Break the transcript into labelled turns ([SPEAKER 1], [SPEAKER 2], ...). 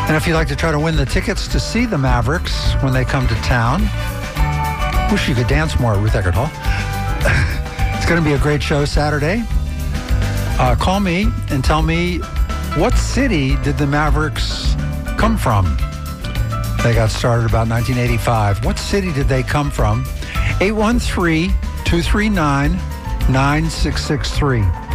[SPEAKER 1] And if you'd like to try to win the tickets to see the Mavericks when they come to town, wish you could dance more at Ruth Eckerd Hall. It's going to be a great show Saturday. Call me and tell me, what city did the Mavericks come from? They got started about 1985. What city did they come from? 813-239-9663.